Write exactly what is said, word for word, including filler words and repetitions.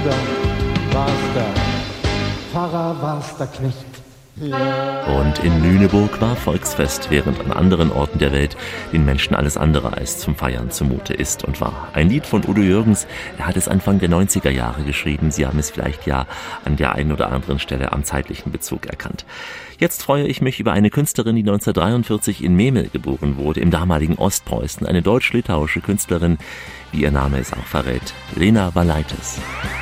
Bruder, war's der Pfarrer, war's der Knecht. Und in Lüneburg war Volksfest, während an anderen Orten der Welt den Menschen alles andere als zum Feiern zumute ist und war. Ein Lied von Udo Jürgens, er hat es Anfang der neunziger Jahre geschrieben. Sie haben es vielleicht ja an der einen oder anderen Stelle am zeitlichen Bezug erkannt. Jetzt freue ich mich über eine Künstlerin, die neunzehnhundertdreiundvierzig in Memel geboren wurde, im damaligen Ostpreußen. Eine deutsch-litauische Künstlerin, wie ihr Name es auch verrät, Lena Valaitis.